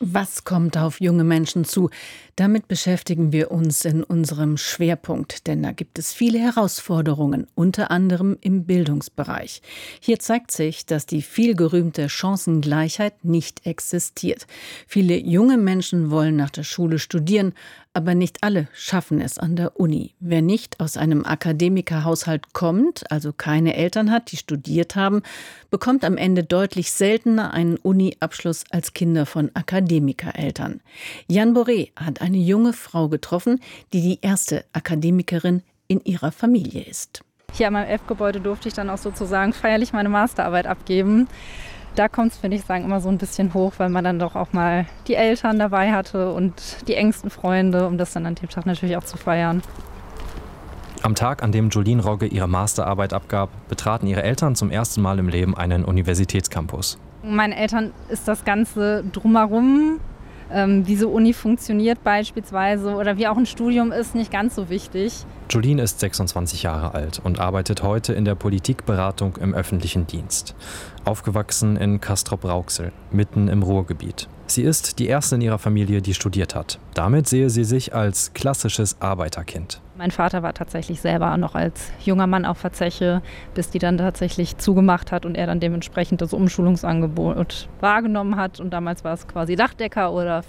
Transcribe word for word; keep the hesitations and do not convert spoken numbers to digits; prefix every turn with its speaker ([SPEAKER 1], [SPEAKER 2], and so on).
[SPEAKER 1] Was kommt auf junge Menschen zu? Damit beschäftigen wir uns in unserem Schwerpunkt, denn da gibt es viele Herausforderungen, unter anderem im Bildungsbereich. Hier zeigt sich, dass die vielgerühmte Chancengleichheit nicht existiert. Viele junge Menschen wollen nach der Schule studieren, aber nicht alle schaffen es an der Uni. Wer nicht aus einem Akademikerhaushalt kommt, also keine Eltern hat, die studiert haben, bekommt am Ende deutlich seltener einen Uni-Abschluss als Kinder von Akademikereltern. Jan Boré hat eine junge Frau getroffen, die die erste Akademikerin in ihrer Familie ist.
[SPEAKER 2] Hier an meinem F-Gebäude durfte ich dann auch sozusagen feierlich meine Masterarbeit abgeben. Da kommt es, finde ich, sagen, immer so ein bisschen hoch, weil man dann doch auch mal die Eltern dabei hatte und die engsten Freunde, um das dann an dem Tag natürlich auch zu feiern.
[SPEAKER 3] Am Tag, an dem Jolene Rogge ihre Masterarbeit abgab, betraten ihre Eltern zum ersten Mal im Leben einen Universitätscampus.
[SPEAKER 2] Meinen Eltern ist das Ganze drumherum, ähm, wie so Uni funktioniert beispielsweise oder wie auch ein Studium ist, nicht ganz so wichtig.
[SPEAKER 3] Jolene ist sechsundzwanzig Jahre alt und arbeitet heute in der Politikberatung im öffentlichen Dienst. Aufgewachsen in Castrop-Rauxel, mitten im Ruhrgebiet. Sie ist die erste in ihrer Familie, die studiert hat. Damit sehe sie sich als klassisches Arbeiterkind.
[SPEAKER 2] Mein Vater war tatsächlich selber noch als junger Mann auf der Zeche, bis die dann tatsächlich zugemacht hat und er dann dementsprechend das Umschulungsangebot wahrgenommen hat. Und damals war es quasi Dachdecker oder